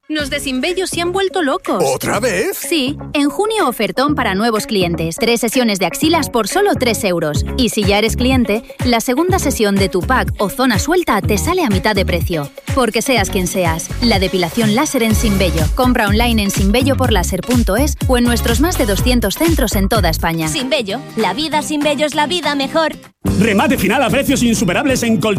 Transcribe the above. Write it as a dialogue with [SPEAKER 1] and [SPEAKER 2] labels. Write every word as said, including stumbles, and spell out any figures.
[SPEAKER 1] Los de Sinbello se han vuelto locos.
[SPEAKER 2] ¿Otra vez?
[SPEAKER 1] Sí, en junio ofertón para nuevos clientes. Tres sesiones de axilas por solo tres euros. Y si ya eres cliente, la segunda sesión de tu pack o zona suelta te sale a mitad de precio. Porque seas quien seas, la depilación láser en Sinbello. Compra online en sinbello por láser punto es o en nuestros más de doscientos centros en toda España.
[SPEAKER 3] Sinbello, la vida sin vello es la vida mejor.
[SPEAKER 4] Remate final a precios insuperables en Col